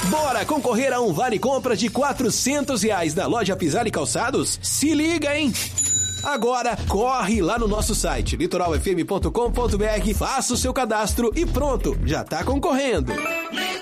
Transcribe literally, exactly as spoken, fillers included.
Bora concorrer a um vale-compra de quatrocentos reais da loja Pisar e Calçados? Se liga, hein? Agora, corre lá no nosso site, litoral f m ponto com ponto b r, faça o seu cadastro e pronto, já tá concorrendo.